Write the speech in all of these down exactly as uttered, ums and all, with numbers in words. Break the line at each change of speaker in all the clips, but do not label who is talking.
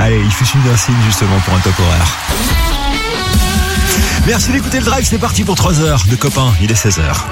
Allez, il fait suite d'un signe justement pour un top horaire. Merci d'écouter le Drive, c'est parti pour trois heures de copains, il est seize heures.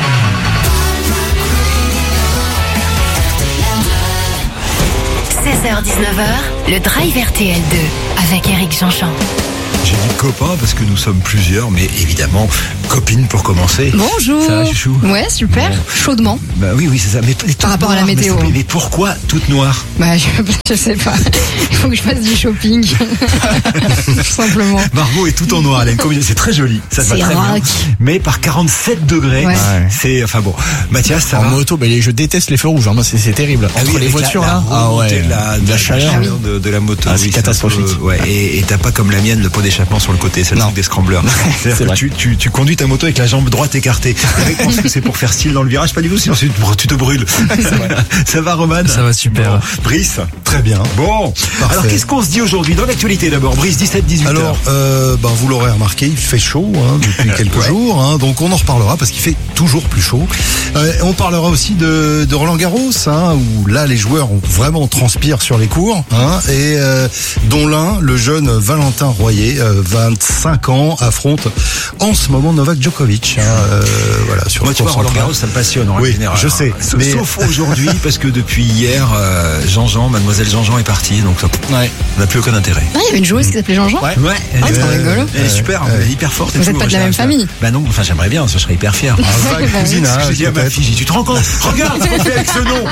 seize heures dix-neuf heures, le Drive R T L deux avec Eric Jean-Jean.
J'ai dit copains parce que nous sommes plusieurs, mais évidemment, copines pour commencer.
Bonjour.
Ça va, chouchou?
Ouais, super.
Bon.
Chaudement.
Bah oui, oui, c'est ça. Mais
par rapport noire, à la météo.
Mais, mais pourquoi toute noire?
Bah, je, je sais pas. Il faut que je fasse du shopping. Tout simplement.
Margot est tout en noir. Elle a une combinaison. C'est très joli. Ça va très bien. Mais par quarante-sept degrés. Ouais. C'est, enfin bon. Mathias, ça
en
va?
moto, mais je déteste les feux rouges. Moi, c'est, c'est terrible.
Ah
Entre
oui,
les voitures,
la,
là.
La ah ouais. De la, de la chaleur,
chaleur
de, de la moto.
Ah, c'est oui, catastrophique.
C'est peu, ouais. Et, et t'as pas comme la mienne le pot d'échappement sur le côté. C'est le truc des scramblers. C'est-à-dire que tu, tu, tu conduis ta moto avec la jambe droite écartée. Je pense que c'est pour faire style dans le virage, pas du tout, sinon tu te brûles. Ça va, Roman?
Ça va super.
Bon. Brice? Très bien. Bon. Parfait. Alors, qu'est-ce qu'on se dit aujourd'hui dans l'actualité d'abord? Brice, dix-sept dix-huit heures.
Alors, euh, ben, vous l'aurez remarqué, il fait chaud hein, depuis quelques ouais. jours. Hein, donc, on en reparlera parce qu'il fait toujours plus chaud. Euh, on parlera aussi de, de Roland Garros, hein, où là, les joueurs ont vraiment transpirent sur les cours. Hein, et euh, dont l'un, le jeune Valentin Royer, euh, vingt-cinq ans, affronte en ce moment Novak Djokovic. Hein, euh, voilà, sur
Moi, tu vois, Roland Garros, ça me passionne en
oui,
général.
Je sais.
Sauf,
mais...
sauf aujourd'hui, parce que depuis hier, euh, Jean-Jean, mademoiselle Jean-Jean est partie, donc ça ouais. n'a plus aucun intérêt.
Ah, il y avait une joueuse qui s'appelait Jean-Jean.
Ouais. ouais
ah, c'est euh, rigolo.
Elle est super, euh, elle est hyper forte.
Vous n'êtes pas de la même famille?
Bah non, enfin j'aimerais bien, ça je serais hyper fier.
Un vague cousinage.
Je dis à ma fille, tu te rends compte? Regarde ce qu'on fait avec ce nom.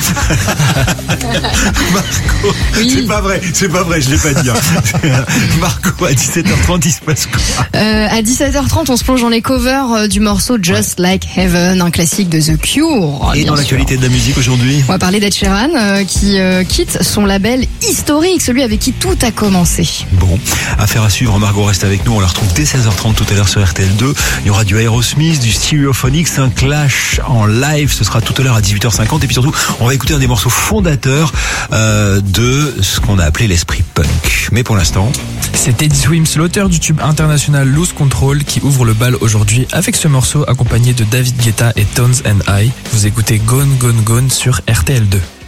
Marco, oui. c'est pas vrai, c'est pas vrai, je l'ai pas dit. Hein. Marco, à dix-sept heures trente, il se passe quoi?
euh, À dix-sept heures trente, on se plonge dans les covers euh, du morceau Just ouais. Like Heaven, un classique de The Cure.
Et dans l'actualité de la musique aujourd'hui,
on va parler d'Ed Sheeran euh, qui euh, quitte son label historique, celui avec qui tout a commencé.
Bon, affaire à suivre, Margot reste avec nous, on la retrouve dès seize heures trente tout à l'heure sur R T L deux. Il y aura du Aerosmith, du Stereophonics, un clash en live, ce sera tout à l'heure à dix-huit heures cinquante. Et puis surtout, on va écouter un des morceaux fondateurs euh, de ce qu'on a appelé l'esprit punk. Mais pour l'instant,
c'est Teddy Swims, l'auteur du tube international Lose Control, qui ouvre le bal aujourd'hui avec ce morceau accompagné de David Guetta et Tones and I. Vous écoutez Gone Gone Gone sur R T L deux.